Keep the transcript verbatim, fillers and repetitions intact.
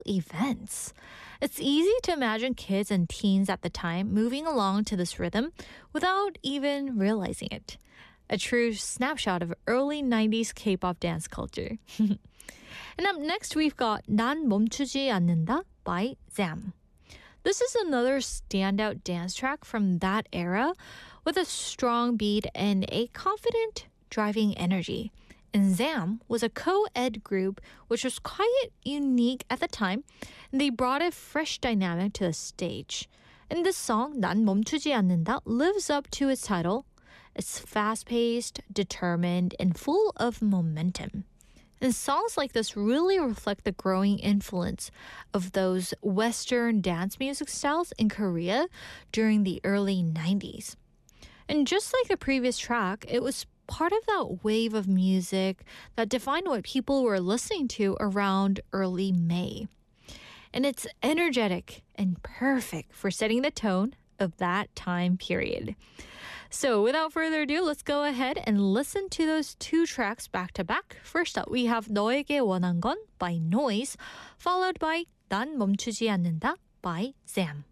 events. It's easy to imagine kids and teens at the time moving along to this rhythm without even realizing it. A true snapshot of early nineties K-pop dance culture. And up next, we've got 난 멈추지 않는다 by Zam. This is another standout dance track from that era with a strong beat and a confident, driving energy. And Zam was a co-ed group which was quite unique at the time, and they brought a fresh dynamic to the stage. And this song, 난 멈추지 않는다, lives up to its title. It's fast-paced, determined, and full of momentum. And songs like this really reflect the growing influence of those Western dance music styles in Korea during the early nineties. And just like the previous track, it was part of that wave of music that defined what people were listening to around early May. And it's energetic and perfect for setting the tone of that time period. So without further ado, let's go ahead and listen to those two tracks back to back. First up, we have 너에게 원한 건 by Noise, followed by 난 멈추지 않는다 by Zam.